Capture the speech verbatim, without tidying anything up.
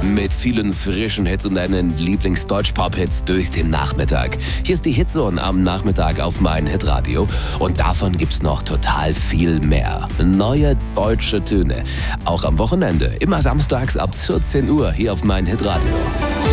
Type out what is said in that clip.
Mit vielen frischen Hits und deinen Lieblings-Deutsch-Pop-Hits durch den Nachmittag. Hier ist die Hitzone am Nachmittag auf mein Hitradio. Und davon gibt's noch total viel mehr. Neue deutsche Töne. Auch am Wochenende. Immer samstags ab vierzehn Uhr hier auf mein Hitradio.